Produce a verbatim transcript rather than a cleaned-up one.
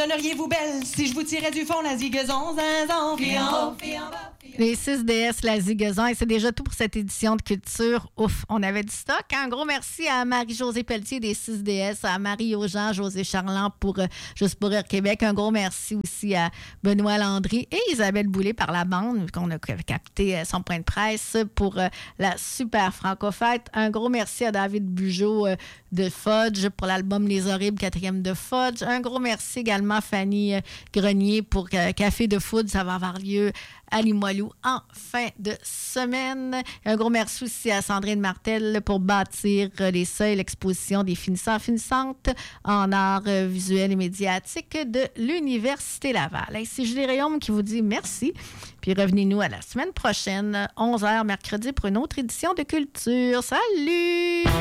donneriez-vous belle si je vous tirais du fond la zigazon, zinzon, puis en haut, puis en bas. Les six D S, la zigazon. Et c'est déjà tout pour cette édition de Culture. Ouf, on avait du stock. Un gros merci à Marie-Josée Pelletier des six D S, à Marie Aujean, José Charland pour euh, Juste pour Rire Québec. Un gros merci aussi à Benoît Landry et Isabelle Boulay par la bande, qu'on a capté euh, son point de presse pour euh, la super franco-fête. Un gros merci à David Bugeaud euh, de Fudge pour l'album Les Horribles, quatrième de Fudge. Un gros merci également à Fanny euh, Grenier pour euh, Café de Food. Ça va avoir lieu à Limoilou en fin de semaine. Un gros merci aussi à Sandrine Martel pour bâtir les seuils, l'exposition des finissants finissantes en art visuel et médiatique de l'Université Laval. Et c'est Julie Réaume qui vous dit merci. Puis revenez-nous à la semaine prochaine, onze heures mercredi, pour une autre édition de Culture. Salut!